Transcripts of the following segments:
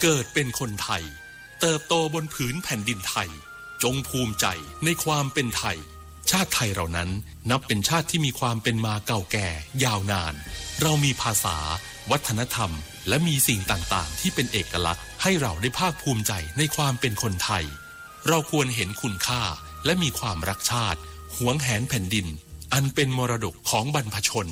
เกิดเป็นคนไทยเติบโตบนผืนแผ่นดินไทยจงภูมิใจในความเป็นไทยชาติไทยเรานั้นนับเป็นชาติที่มีความเป็นมาเก่าแก่ยาวนานเรามีภาษาวัฒนธรรมและมีสิ่งต่างๆที่เป็นเอกลักษณ์ให้เราได้ภาคภูมิใจในความเป็นคนไทยเราควรเห็นคุณค่าและมีความรักชาติหวงแหนแผ่นดินอันเป็นมรดกของบรรพชน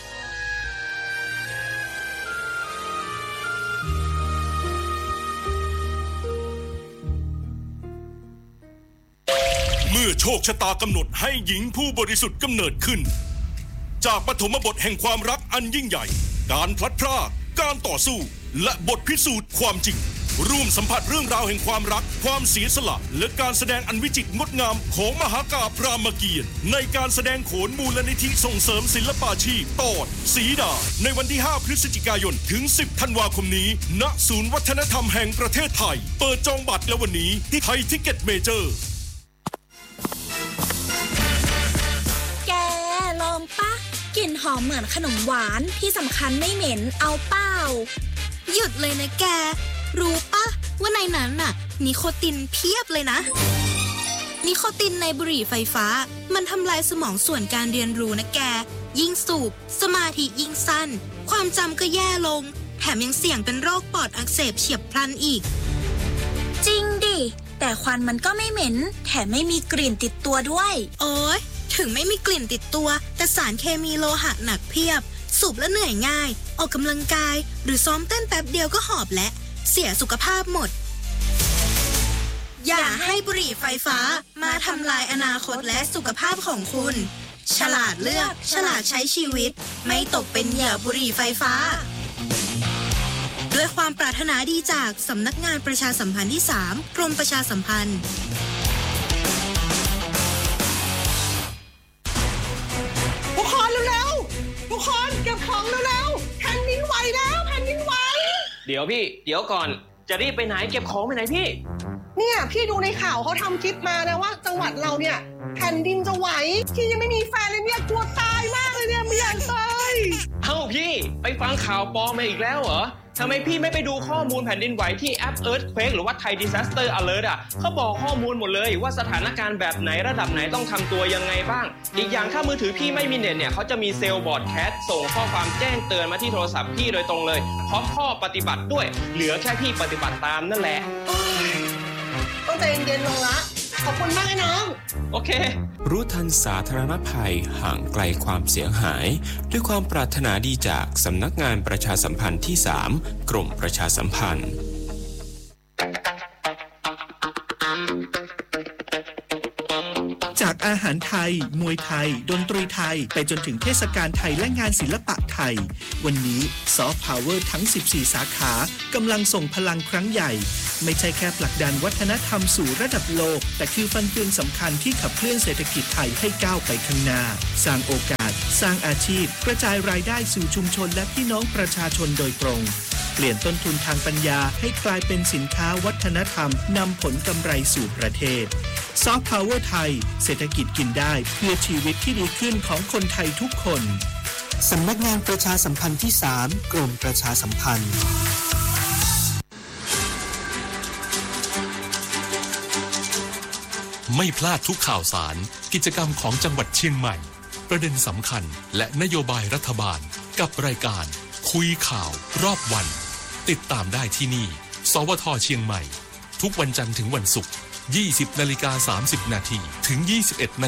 เมื่อโชคชะตากำหนดให้หญิงผู้บริสุทธิ์กำเนิดขึ้นจากปฐมบทแห่งความรักอันยิ่งใหญ่การพลัดพรากการต่อสู้และบทพิสูจน์ความจริงร่วมสัมผัสเรื่องราวแห่งความรักความเสียสละและการแสดงอันวิจิตรงดงามของมหากาพย์รามเกียรติ์ในการแสดงโขนมูลนิธิส่งเสริมศิลปาชีพตอนสีดาในวันที่5พฤศจิกายนถึง10ธันวาคมนี้ณศูนย์วัฒนธรรมแห่งประเทศไทยเปิดจองบัตรแล้ววันนี้ที่ไทยทิกเก็ตเมเจอร์แกลองปะกลิ่นหอมเหมือนขนมหวานที่สำคัญไม่เหม็นเอาเปล่าหยุดเลยนะแกรู้ปะว่าในนั้นน่ะนิโคตินเพียบเลยนะนิโคตินในบุหรี่ไฟฟ้ามันทำลายสมองส่วนการเรียนรู้นะแกยิ่งสูบสมาธิยิ่งสั้นความจำก็แย่ลงแถมยังเสี่ยงเป็นโรคปอดอักเสบเฉียบพลันอีกจริงดิแต่ควันมันก็ไม่เหม็นแถมไม่มีกลิ่นติดตัวด้วยโอ๊ยถึงไม่มีกลิ่นติดตัวแต่สารเคมีโลหะหนักเพียบสูบแล้วเหนื่อยง่ายออกกำลังกายหรือซ้อมเต้นแป๊บเดียวก็หอบและเสียสุขภาพหมดอย่าให้บุหรี่ไฟฟ้ามาทำลายอนาคตและสุขภาพของคุณฉลาดเลือกฉลาดใช้ชีวิตไม่ตกเป็นเหยื่อบุหรี่ไฟฟ้าด้วยความปรารถนาดีจากสำนักงานประชาสัมพันธ์ที่3กรมประชาสัมพันธ์ทุกคนเร็วๆทุกคนเก็บของเร็วๆแผ่นดินไหวแล้วแผ่นดินไหวเดี๋ยวพี่เดี๋ยวก่อนจะรีบไปไหนเก็บของไปไหนพี่เนี่ยพี่ดูในข่าวเขาทำคลิปมานะว่าจังหวัดเราเนี่ยแผ่นดินจะไหวพี่ยังไม่มีแฟนเลยเนี่ยกลัวตายมากเลยเนี่ยไม่อยากตายเอ้าพี่ไปฟังข่าวปลอมมาอีกแล้วเหรอทำไมพี่ไม่ไปดูข้อมูลแผ่นดินไหวที่แอป Earthquake หรือว่า Thai Disaster Alert เขาบอกข้อมูลหมดเลยว่าสถานการณ์แบบไหนระดับไหนต้องทำตัวยังไงบ้างอีกอย่างถ้ามือถือพี่ไม่มีเน็ตเนี่ยเขาจะมีเซลล์บอร์ดแคสส่งข้อความแจ้งเตือนมาที่โทรศัพท์พี่โดยตรงเลยพร้อมข้อปฏิบัติด้วยเหลือแค่พี่ปฏิบัติตามนั่นแหละต้องใจเย็นๆลงละขอบคุณมากน้องโอเครู้ทันสาธารณภัยห่างไกลความเสียหายด้วยความปรารถนาดีจากสำนักงานประชาสัมพันธ์ที่3กรมประชาสัมพันธ์จากอาหารไทยมวยไทยดนตรีไทยไปจนถึงเทศกาลไทยและงานศิลปะไทยวันนี้ซอฟต์พาวเวอร์ทั้ง14สาขากำลังส่งพลังครั้งใหญ่ไม่ใช่แค่ผลักดันวัฒนธรรมสู่ระดับโลกแต่คือฟันเฟืองสำคัญที่ขับเคลื่อนเศรษฐกิจไทยให้ก้าวไปข้างหน้าสร้างโอกาสสร้างอาชีพกระจายรายได้สู่ชุมชนและพี่น้องประชาชนโดยตรงเปลี่ยนต้นทุนทางปัญญาให้กลายเป็นสินค้าวัฒนธรรมนำผลกำไรสู่ประเทศซอฟต์พาวเวอร์ไทยเศรษฐกิจกินได้เพื่อชีวิตที่ดีขึ้นของคนไทยทุกคนสำนักงานประชาสัมพันธ์ที่3กรมประชาสัมพันธ์ไม่พลาดทุกข่าวสารกิจกรรมของจังหวัดเชียงใหม่ประเด็นสำคัญและนโยบายรัฐบาลกับรายการคุยข่าวรอบวันติดตามได้ที่นี่สวท.เชียงใหม่ทุกวันจันทร์ถึงวันศุกร์ 20:30 น.ถึง 21:00 น.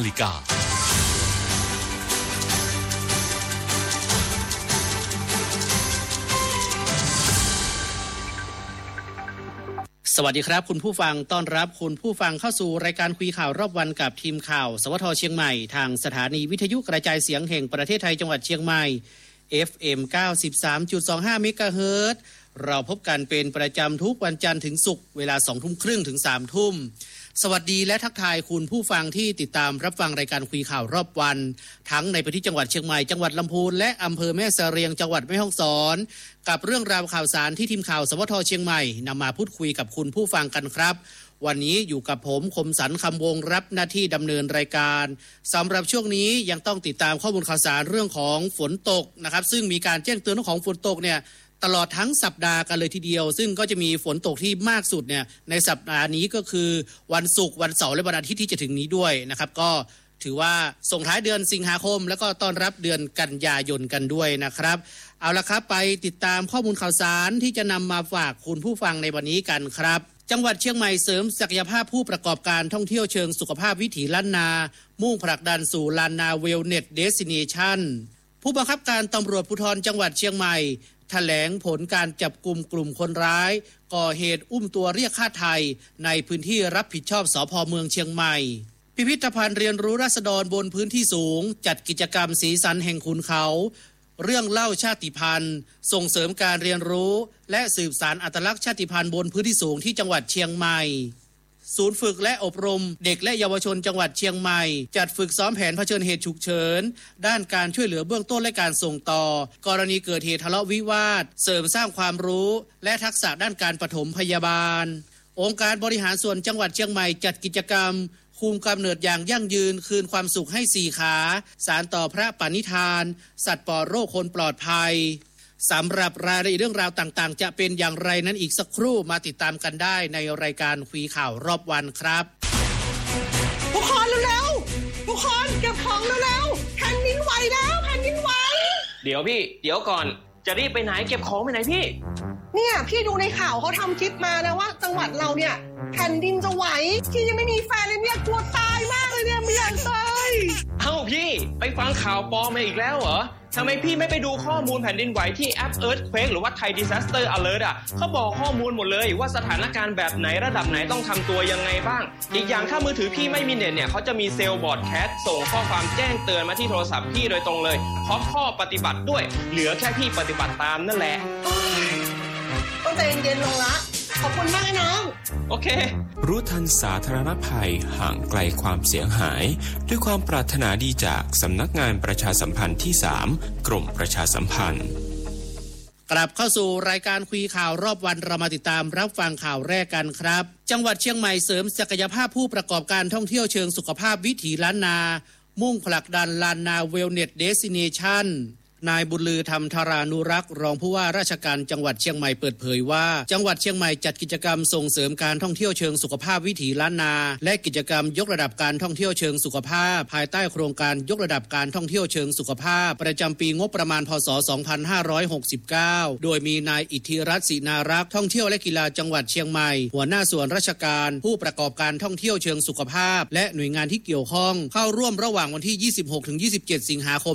สวัสดีครับคุณผู้ฟังต้อนรับคุณผู้ฟังเข้าสู่รายการคุยข่าวรอบวันกับทีมข่าวสวท.เชียงใหม่ทางสถานีวิทยุกระจายเสียงแห่งประเทศไทยจังหวัดเชียงใหม่ FM 93.25 เมกะเฮิรตซ์เราพบกันเป็นประจำทุกวันจันทร์ถึงศุกร์เวลา 20:30 ถึง 3:00 น.สวัสดีและทักทายคุณผู้ฟังที่ติดตามรับฟังรายการคุยข่าวรอบวันทั้งในพื้นที่จังหวัดเชียงใหม่จังหวัดลำพูนและอำเภอแม่เสรียงจังหวัดแม่ฮ่องสอนกับเรื่องราวข่าวสารที่ทีมข่าวสวท.เชียงใหม่นำมาพูดคุยกับคุณผู้ฟังกันครับวันนี้อยู่กับผมคมสันต์คำวงรับหน้าที่ดำเนินรายการสำหรับช่วงนี้ยังต้องติดตามข้อมูลข่าวสารเรื่องของฝนตกนะครับซึ่งมีการแจ้งเตือนเรื่องของฝนตกเนี่ยตลอดทั้งสัปดาห์กันเลยทีเดียวซึ่งก็จะมีฝนตกที่มากสุดเนี่ยในสัปดาห์นี้ก็คือวันศุกร์วันเสาร์และวันอาทิตย์ที่จะถึงนี้ด้วยนะครับก็ถือว่าส่งท้ายเดือนสิงหาคมแล้วก็ต้อนรับเดือนกันยายนกันด้วยนะครับเอาละครับไปติดตามข้อมูลข่าวสารที่จะนำมาฝากคุณผู้ฟังในวันนี้กันครับจังหวัดเชียงใหม่เสริมศักยภาพผู้ประกอบการท่องเที่ยวเชิงสุขภาพวิถีล้านนามุ่งผลักดันสู่ล้านนาเวลเนสเดสติเนชั่นผู้บังคับการตำรวจภูธรจังหวัดเชียงใหม่แถลงผลการจับกุมกลุ่มคนร้ายก่อเหตุอุ้มตัวเรียกค่าไทยในพื้นที่รับผิดชอบสภ.เมืองเชียงใหม่พิพิธภัณฑ์เรียนรู้ราษฎรบนพื้นที่สูงจัดกิจกรรมสีสันแห่งขุนเขาเรื่องเล่าชาติพันธุ์ส่งเสริมการเรียนรู้และสืบสานอัตลักษณ์ชาติพันธุ์บนพื้นที่สูงที่จังหวัดเชียงใหม่ศูนย์ฝึกและอบรมเด็กและเยาวชนจังหวัดเชียงใหม่จัดฝึกซ้อมแผนเผชิญเหตุฉุกเฉินด้านการช่วยเหลือเบื้องต้นและการส่งต่อกรณีเกิดเหตุทะเลาะวิวาทเสริมสร้างความรู้และทักษะด้านการปฐมพยาบาลองค์การบริหารส่วนจังหวัดเชียงใหม่จัดกิจกรรมคุมกำเนิดอย่างยั่งยืนคืนความสุขให้4ขาสานต่อพระปณิธานสัตว์ปลอดโรคคนปลอดภัยสำหรับรายละเอียดเรื่องราวต่างๆจะเป็นอย่างไรนั้นอีกสักครู่มาติดตามกันได้ในรายการคุยข่าวรอบวันครับทุกคนเร็วๆทุกคนเก็บของเร็วๆแผ่นดินไหวแล้วแผ่นดินไหวเดี๋ยวพี่เดี๋ยวก่อนจะรีบไปไหนเก็บของไปไหนพี่เนี่ยพี่ดูในข่าวเขาทำคลิปมานะว่าจังหวัดเราเนี่ยแผ่นดินจะไหวพี่ยังไม่มีแฟนเลยเนี่ยกลัวตายมากเลยเนี่ยไม่อยากตายเอ้าพี่ไปฟังข่าวปลอมมาอีกแล้วเหรอทำไมพี่ไม่ไปดูข้อมูลแผ่นดินไหวที่แอป Earthquake หรือว่า Thai Disaster Alert เขาบอกข้อมูลหมดเลยว่าสถานการณ์แบบไหนระดับไหนต้องทำตัวยังไงบ้างอีกอย่างถ้ามือถือพี่ไม่มีเน็ตเนี่ยเขาจะมีเซลล์บอร์ดแคสส่งข้อความแจ้งเตือนมาที่โทรศัพท์พี่โดยตรงเลยพร้อมข้อปฏิบัติด้วยเหลือแค่พี่ปฏิบัติตามนั่นแหละต้องใจเย็นๆลงละขอบคุณมากนะน้องโอเครู้ทันสาธารณภัยห่างไกลความเสียหายด้วยความปรารถนาดีจากสำนักงานประชาสัมพันธ์ที่3กรมประชาสัมพันธ์กลับเข้าสู่รายการคุยข่าวรอบวันเรามาติดตามรับฟังข่าวแรกกันครับจังหวัดเชียงใหม่เสริมศักยภาพผู้ประกอบการท่องเที่ยวเชิงสุขภาพวิถีล้านนามุ่งผลักดันล้านนาเวลเนสเดสติเนชั่นนายบุญลือธรรมธารานุรักษ์รองผู้ว่าราชการจังหวัดเชียงใหม่เปิดเผยว่าจังหวัดเชียงใหม่จัดกิจกรรมส่งเสริมการท่องเที่ยวเชิงสุขภาพวิถีล้านนาและกิจกรรมยกระดับการท่องเที่ยวเชิงสุขภาพภายใต้โครงการยกระดับการท่องเที่ยวเชิงสุขภาพประจำปีงบประมาณพ.ศ. 2569โดยมีนายอิทธิรัตน์ศรีนารักษ์ท่องเที่ยวและกีฬาจังหวัดเชียงใหม่หัวหน้าส่วนราชการผู้ประกอบการท่องเที่ยวเชิงสุขภาพและหน่วยงานที่เกี่ยวข้องเข้าร่วมระหว่างวันที่ 26-27 สิงหาคม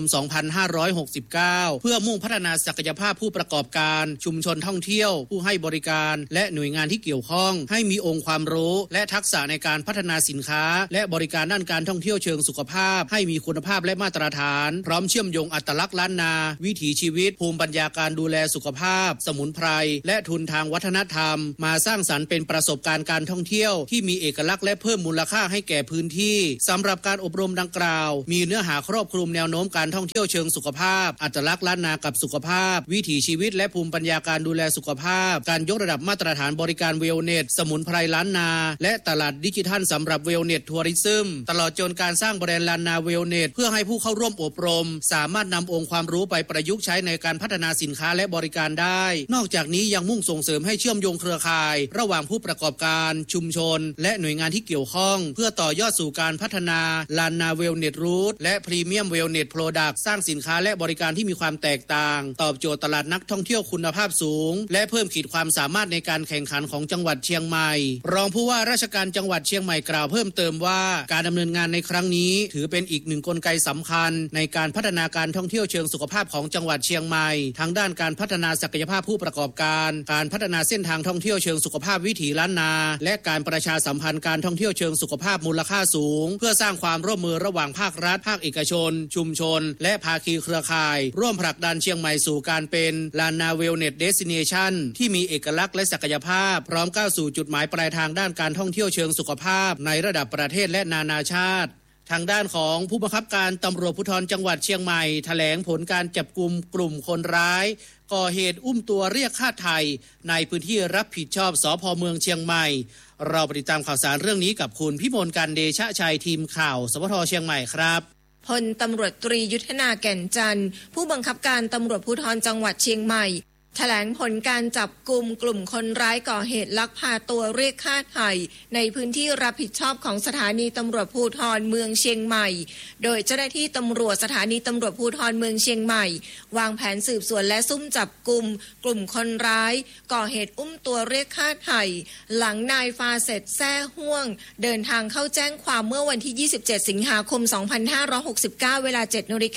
2569เพื่อพัฒนาศักยภาพผู้ประกอบการชุมชนท่องเที่ยวผู้ให้บริการและหน่วยงานที่เกี่ยวข้องให้มีองค์ความรู้และทักษะในการพัฒนาสินค้าและบริการด้านการท่องเที่ยวเชิงสุขภาพให้มีคุณภาพและมาตรฐานพร้อมเชื่อมโยงอัตลักษณ์ล้านนาวิถีชีวิตภูมิปัญญาการดูแลสุขภาพสมุนไพรและทุนทางวัฒนธรรมมาสร้างสรรค์เป็นประสบการณ์การท่องเที่ยวที่มีเอกลักษณ์และเพิ่มมูลค่าให้แก่พื้นที่สำหรับการอบรมดังกล่าวมีเนื้อหาครอบคลุมแนวโน้มการท่องเที่ยวเชิงสุขภาพอัตลักษณ์ล้านนากับสุขภาพวิถีชีวิตและภูมิปัญญาการดูแลสุขภาพการยกระดับมาตรฐานบริการเวลเนสสมุนไพรล้านนาและตลาดดิจิทัลสำหรับเวลเนสทัวริซึมตลอดจนการสร้างแบรนด์ล้านนาเวลเนสเพื่อให้ผู้เข้าร่วมอบรมสามารถนำองค์ความรู้ไปประยุกต์ใช้ในการพัฒนาสินค้าและบริการได้นอกจากนี้ยังมุ่งส่งเสริมให้เชื่อมโยงเครือข่ายระหว่างผู้ประกอบการชุมชนและหน่วยงานที่เกี่ยวข้องเพื่อต่อยอดสู่การพัฒนาล้านนาเวลเนสรูทและพรีเมียมเวลเนสโปรดักต์สร้างสินค้าและบริการที่มีความแตกต่างตอบโจทย์ตลาดนักท่องเที่ยวคุณภาพสูงและเพิ่มขีดความสามารถในการแข่งขันของจังหวัดเชียงใหม่รองผู้ว่าราชการจังหวัดเชียงใหม่กล่าวเพิ่มเติมว่าการดำเนินงานในครั้งนี้ถือเป็นอีกหนึ่งกลไกสำคัญในการพัฒนาการท่องเที่ยวเชิงสุขภาพของจังหวัดเชียงใหม่ทั้งด้านการพัฒนาศักยภาพผู้ประกอบการการพัฒนาเส้นทางท่องเที่ยวเชิงสุขภาพวิถีล้านนาและการประชาสัมพันธ์การท่องเที่ยวเชิงสุขภาพมูลค่าสูงเพื่อสร้างความร่วมมือระหว่างภาครัฐภาคเอกชนชุมชนและภาคีเครือข่ายร่วมผลักดันเชียงใหม่สู่การเป็นลานนาเวลเนสเดสติเนชั่นที่มีเอกลักษณ์และศักยภาพพร้อมก้าวสู่จุดหมายปลายทางด้านการท่องเที่ยวเชิงสุขภาพในระดับประเทศและนานาชาติทางด้านของผู้บังคับการตำรวจภูธรจังหวัดเชียงใหม่แถลงผลการจับกุมกลุ่มคนร้ายก่อเหตุอุ้มตัวเรียกค่าไทยในพื้นที่รับผิดชอบสภ.เมืองเชียงใหม่เราไปติดตามข่าวสารเรื่องนี้กับคุณพิมลกันเดชะชัยทีมข่าวสวท.เชียงใหม่ครับพลตำรวจตรียุทธนาแก่นจันทร์ผู้บังคับการตำรวจภูธรจังหวัดเชียงใหม่แถลงผลการจับกลุ่มคนร้ายก่อเหตุลักพาตัวเรียกค่าไถ่ในพื้นที่รับผิดชอบของสถานีตำรวจภูธรเมืองเชียงใหม่โดยเจ้าหน้าที่ตำรวจสถานีตำรวจภูธรเมืองเชียงใหม่วางแผนสืบสวนและซุ่มจับกลุ่มคนร้ายก่อเหตุอุ้มตัวเรียกค่าไถ่หลังนายฟาเซตแซ่ฮ่วงเดินทางเข้าแจ้งความเมื่อวันที่27สิงหาคม2569เวลา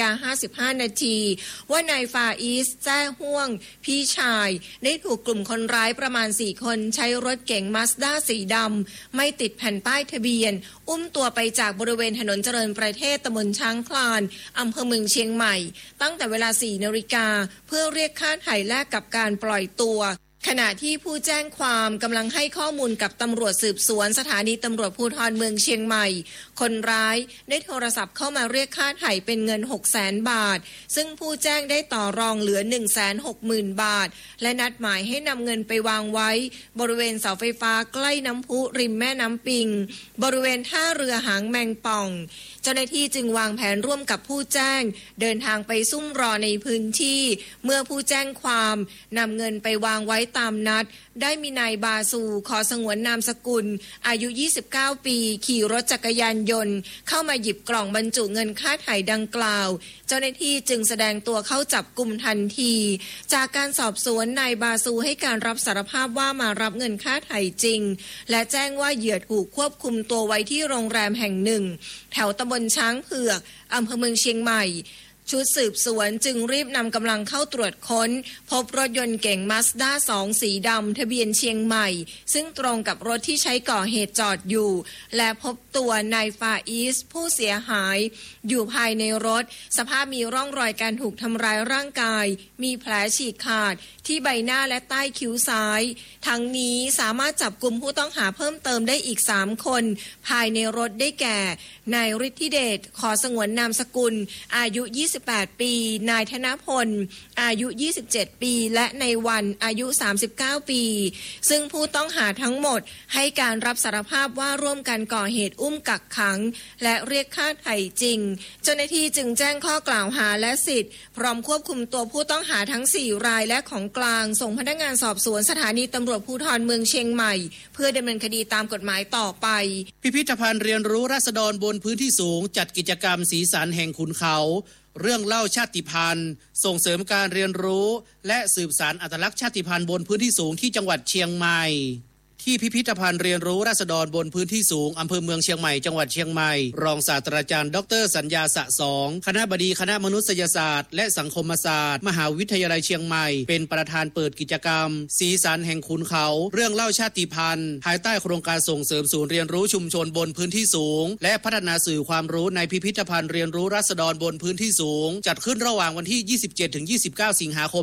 7:55 นาทีว่านายฟาอีสแซ่ฮ่วงพี่ชายได้ถูกกลุ่มคนร้ายประมาณ4คนใช้รถเก๋งมาสด้าสีดำไม่ติดแผ่นป้ายทะเบียนอุ้มตัวไปจากบริเวณถนนเจริญประเทศตำบลช้างคลานอำเภอเมืองเชียงใหม่ตั้งแต่เวลา 4 นาฬิกาเพื่อเรียกค่าไถ่แลกกับการปล่อยตัวขณะที่ผู้แจ้งความกำลังให้ข้อมูลกับตำรวจสืบสวนสถานีตำรวจภูธรเมืองเชียงใหม่คนร้ายได้โทรศัพท์เข้ามาเรียกค่าไถ่เป็นเงิน 600,000 บาทซึ่งผู้แจ้งได้ต่อรองเหลือ 160,000 บาทและนัดหมายให้นำเงินไปวางไว้บริเวณเสาไฟฟ้าใกล้น้ำพุริมแม่น้ำปิงบริเวณท่าเรือหางแมงป่องเจ้าหน้าที่จึงวางแผนร่วมกับผู้แจ้งเดินทางไปซุ่มรอในพื้นที่เมื่อผู้แจ้งความนำเงินไปวางไว้ตามนัดได้มีนายบาซูขอสงวนนามสกุลอายุ29ปีขี่รถจักรยานยนต์เข้ามาหยิบกล่องบรรจุเงินค่าไถ่ดังกล่าวเจ้าหน้าที่จึงแสดงตัวเข้าจับกุมทันทีจากการสอบสวนนายบาซูให้การรับสารภาพว่ามารับเงินค่าไถ่จริงและแจ้งว่าเหยื่อถูกควบคุมตัวไว้ที่โรงแรมแห่งหนึ่งแถวตำบลช้างเผือกอำเภอเมืองเชียงใหม่ชุดสืบสวนจึงรีบนำกำลังเข้าตรวจค้นพบรถยนต์เก๋งมาสด้า2สีดำทะเบียนเชียงใหม่ซึ่งตรงกับรถที่ใช้ก่อเหตุจอดอยู่และพบตัวนายฟาอีสผู้เสียหายอยู่ภายในรถสภาพมีร่องรอยการถูกทำร้ายร่างกายมีแผลฉีกขาดที่ใบหน้าและใต้คิ้วซ้ายทั้งนี้สามารถจับกุมผู้ต้องหาเพิ่มเติมได้อีก3คนภายในรถได้แก่นายฤทธิเดชขอสงวนนามสกุลอายุ28ปีนายธนพลอายุ27ปีและในวันอายุ39ปีซึ่งผู้ต้องหาทั้งหมดให้การรับสารภาพว่าร่วมกันก่อเหตุอุ้มกักขังและเรียกค่าไถ่จริงเจ้าหน้าที่จึงแจ้งข้อกล่าวหาและสิทธิ์พร้อมควบคุมตัวผู้ต้องหาทั้ง4รายและของกลางส่งพนักงานสอบสวนสถานีตำรวจภูธรเมืองเชียงใหม่เพื่อดำเนินคดีตามกฎหมายต่อไปพิพิธภัณฑ์เรียนรู้ราษฎรบนพื้นที่สูงจัดกิจกรรมสีสันแห่งขุนเขาเรื่องเล่าชาติพันธุ์ส่งเสริมการเรียนรู้และสืบสานอัตลักษณ์ชาติพันธุ์บนพื้นที่สูงที่จังหวัดเชียงใหม่ที่พิพิธภัณฑ์เรียนรู้ราษฎรบนพื้นที่สูงอำเภอเมืองเชียงใหม่จังหวัดเชียงใหม่รองศาสตราจารย์ดร.สัญญาสะสองคณบดีคณะมนุษยศาสตร์และสังคมศาสตร์มหาวิทยาลัยเชียงใหม่เป็นประธานเปิดกิจกรรมสีสันแห่งขุนเขาเรื่องเล่าชาติพันธุ์ภายใต้โครงการส่งเสริมศูนย์เรียนรู้ชุมชนบนพื้นที่สูงและพัฒนาสื่อความรู้ในพิพิธภัณฑ์เรียนรู้ราษฎรบนพื้นที่สูงจัดขึ้นระหว่างวันที่ 27-29 สิงหาคม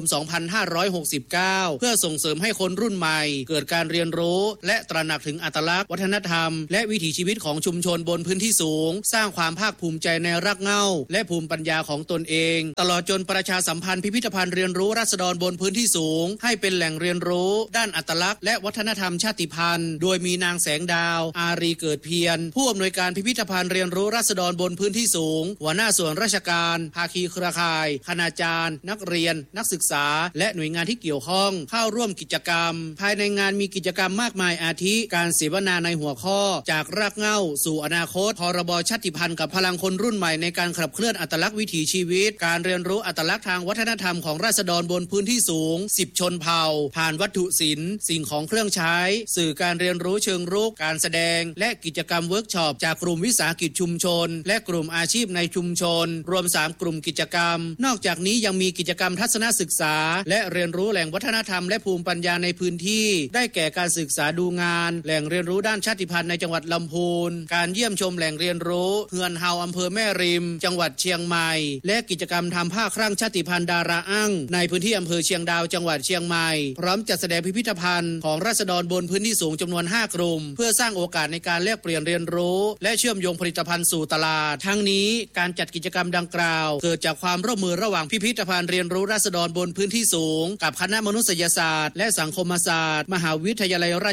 2569 เพื่อส่งเสริมให้คนรุ่นใหม่เกิดการเรียนรู้และตระหนักถึงอัตลักษณ์วัฒนธรรมและวิถีชีวิตของชุมชนบนพื้นที่สูงสร้างความภาคภูมิใจในรากเหง้าและภูมิปัญญาของตนเองตลอดจนประชาสัมพันธ์พิพิธภัณฑ์เรียนรู้ราษฎรบนพื้นที่สูงให้เป็นแหล่งเรียนรู้ด้านอัตลักษณ์และวัฒนธรรมชาติพันธุ์โดยมีนางแสงดาวอารีเกิดเพียรผู้อำนวยการพิพิธภัณฑ์เรียนรู้ราษฎรบนพื้นที่สูงหัวหน้าส่วนราชการภาคีเครือข่ายคณาจารย์นักเรียนนักศึกษาและหน่วยงานที่เกี่ยวข้องเข้าร่วมกิจกรรมภายในงานมีกิจกรรมมากมายอาทิการเสวนาในหัวข้อจากรากเหง้าสู่อนาคตพรบชาติพันธุ์กับพลังคนรุ่นใหม่ในการขับเคลื่อนอัตลักษณ์วิถีชีวิตการเรียนรู้อัตลักษณ์ทางวัฒนธรรมของราษฎรบนพื้นที่สูง10ชนเผ่าผ่านวัตถุศิลป์สิ่งของเครื่องใช้สื่อการเรียนรู้เชิงรุกการแสดงและกิจกรรมเวิร์กช็อปจากกลุ่มวิสาหกิจชุมชนและกลุ่มอาชีพในชุมชนรวม3กลุ่มกิจกรรมนอกจากนี้ยังมีกิจกรรมทัศนศึกษาและเรียนรู้แหล่งวัฒนธรรมและภูมิปัญญาในพื้นที่ได้แก่การศึกษาดูงานแหล่งเรียนรู้ด้านชาติพันธุ์ในจังหวัดลำพูนการเยี่ยมชมแหล่งเรียนรู้เฮือนเฮาอำเภอแม่ริมจังหวัดเชียงใหม่และกิจกรรมทำผ้าครั่งชาติพันธุ์ดาราอั่งในพื้นที่อำเภอเชียงดาวจังหวัดเชียงใหม่พร้อมจัดแสดงพิพิธภัณฑ์ของราษฎรบนพื้นที่สูงจำนวน5กลุ่มเพื่อสร้างโอกาสในการแลกเปลี่ยนเรียนรู้และเชื่อมโยงผลิตภัณฑ์สู่ตลาดทั้งนี้การจัดกิจกรรมดังกล่าวเกิดจากความร่วมมือระหว่างพิพิธภัณฑ์เรียนรู้ราษฎรบนพื้นที่สูงกับคณะมนุษยศาสตร์และสังคมศาสตร์มหาวิทยาลัยรา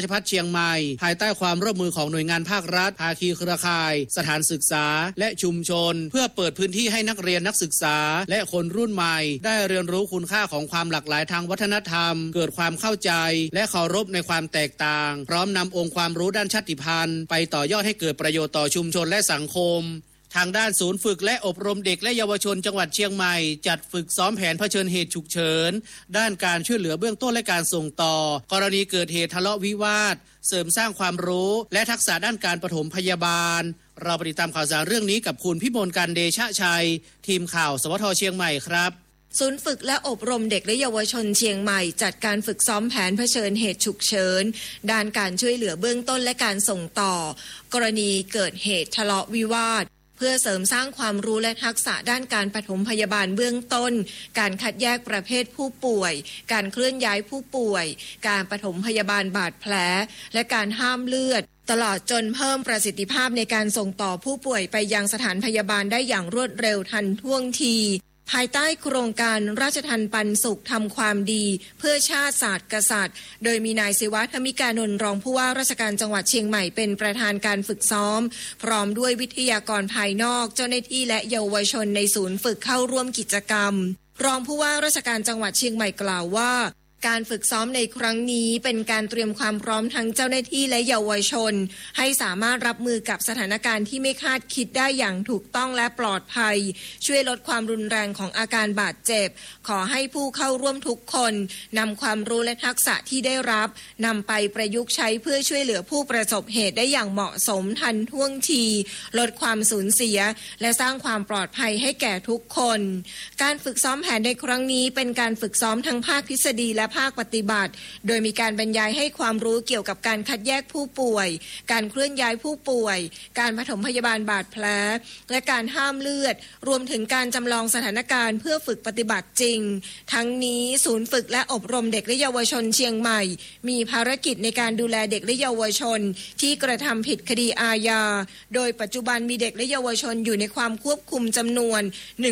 ชภัฏเชียงใหม่ภายใต้ความร่วมมือของหน่วยงานภาครัฐภาคีเครือข่ายสถานศึกษาและชุมชนเพื่อเปิดพื้นที่ให้นักเรียนนักศึกษาและคนรุ่นใหม่ได้เรียนรู้คุณค่าของความหลากหลายทางวัฒนธรรมเกิดความเข้าใจและเคารพในความแตกต่างพร้อมนำองค์ความรู้ด้านชาติพันธุ์ไปต่อยอดให้เกิดประโยชน์ต่อชุมชนและสังคมทางด้านศูนย์ฝึกและอบรมเด็กและเยาวชนจังหวัดเชียงใหม่จัดฝึกซ้อมแผนเผชิญเหตุฉุกเฉินด้านการช่วยเหลือเบื้องต้นและการส่งต่อกรณีเกิดเหตุทะเลาะวิวาทเสริมสร้างความรู้และทักษะด้านการปฐมพยาบาลเราไปติดตามข่าวสารเรื่องนี้กับคุณพิมลกันเดชะชัยทีมข่าวสวท.เชียงใหม่ครับศูนย์ฝึกและอบรมเด็กและเยาวชนเชียงใหม่จัดการฝึกซ้อมแผนเผชิญเหตุฉุกเฉินด้านการช่วยเหลือเบื้องต้นและการส่งต่อกรณีเกิดเหตุทะเลาะวิวาทเพื่อเสริมสร้างความรู้และทักษะด้านการปฐมพยาบาลเบื้องต้นการคัดแยกประเภทผู้ป่วยการเคลื่อนย้ายผู้ป่วยการปฐมพยาบาลบาดแผลและการห้ามเลือดตลอดจนเพิ่มประสิทธิภาพในการส่งต่อผู้ป่วยไปยังสถานพยาบาลได้อย่างรวดเร็วทันท่วงทีภายใต้โครงการราชทัณฑ์ปันสุขทำความดีเพื่อชาติศาสตร์กษัตริย์โดยมีนายศิวะธมิกานนท์รองผู้ว่าราชการจังหวัดเชียงใหม่เป็นประธานการฝึกซ้อมพร้อมด้วยวิทยากรภายนอกเจ้าหน้าที่และเยาวชนในศูนย์ฝึกเข้าร่วมกิจกรรมรองผู้ว่าราชการจังหวัดเชียงใหม่กล่าวว่าการฝึกซ้อมในครั้งนี้เป็นการเตรียมความพร้อมทั้งเจ้าหน้าที่และเยาวชนให้สามารถรับมือกับสถานการณ์ที่ไม่คาดคิดได้อย่างถูกต้องและปลอดภัยช่วยลดความรุนแรงของอาการบาดเจ็บขอให้ผู้เข้าร่วมทุกคนนำความรู้และทักษะที่ได้รับนำไปประยุกต์ใช้เพื่อช่วยเหลือผู้ประสบเหตุได้อย่างเหมาะสมทันท่วงทีลดความสูญเสียและสร้างความปลอดภัยให้แก่ทุกคนการฝึกซ้อมแผนในครั้งนี้เป็นการฝึกซ้อมทั้งภาคทฤษฎีและภาคปฏิบัติโดยมีการบรรยายให้ความรู้เกี่ยวกับการคัดแยกผู้ป่วยการเคลื่อนย้ายผู้ป่วยการปฐมพยาบาลบาดแผลและการห้ามเลือดรวมถึงการจำลองสถานการณ์เพื่อฝึกปฏิบัติจริงทั้งนี้ศูนย์ฝึกและอบรมเด็กและเยาวชนเชียงใหม่มีภารกิจในการดูแลเด็กและเยาวชนที่กระทำผิดคดีอาญาโดยปัจจุบันมีเด็กและเยาวชนอยู่ในความควบคุมจำนวน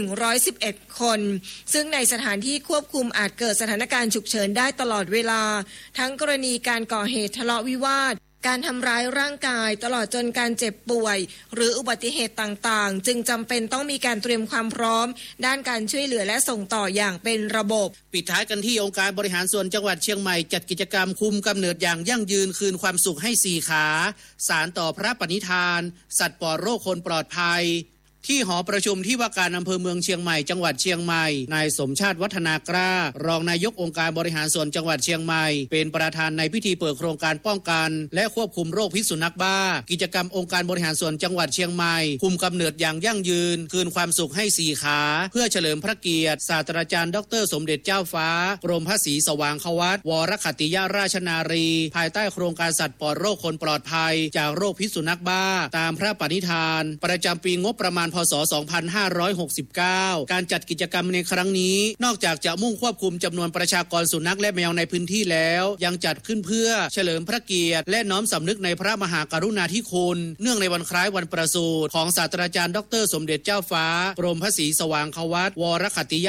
111คนซึ่งในสถานที่ควบคุมอาจเกิดสถานการณ์ฉุกเฉินได้ตลอดเวลาทั้งกรณีการก่อเหตุทะเลาะวิวาทการทำร้ายร่างกายตลอดจนการเจ็บป่วยหรืออุบัติเหตุต่างๆจึงจำเป็นต้องมีการเตรียมความพร้อมด้านการช่วยเหลือและส่งต่ออย่างเป็นระบบปิดท้ายกันที่องค์การบริหารส่วนจังหวัดเชียงใหม่จัดกิจกรรมคุมกำเนิดอย่างยั่งยืนคืนความสุขให้4ขาสารต่อพระปณิธานสัตว์ปลอดโรคคนปลอดภัยที่หอประชุมที่ว่าการอำเภอเมืองเชียงใหม่จังหวัดเชียงใหม่นายสมชาติวัฒนากล้ารองนายกองค์การบริหารส่วนจังหวัดเชียงใหม่เป็นประธานในพิธีเปิดโครงการป้องกันและควบคุมโรคพิษสุนัขบ้ากิจกรรมองค์การบริหารส่วนจังหวัดเชียงใหม่คุมกำเนิดอย่างยั่งยืนคืนความสุขให้4ขาเพื่อเฉลิมพระเกียรติศาสตราจารย์ดร.สมเด็จเจ้าฟ้ากรมพระศรีสว่างควัตวรคัตติยราชนารีภายใต้โครงการสัตว์ปลอดโรคคนปลอดภัยจากโรคพิษสุนัขบ้าตามพระปณิธานประจำปีงบประมาณพ.ศ. 2569 การจัดกิจกรรมในครั้งนี้นอกจากจะมุ่งควบคุมจำนวนประชากรสุนัขและแมวในพื้นที่แล้วยังจัดขึ้นเพื่อเฉลิมพระเกียรติและน้อมสำนึกในพระมหากรุณาธิคุณเนื่องในวันคล้ายวันประสูติของศาสตราจารย์ดร.สมเด็จเจ้าฟ้ากรมพระศรีสว่างควัตวรคัตติย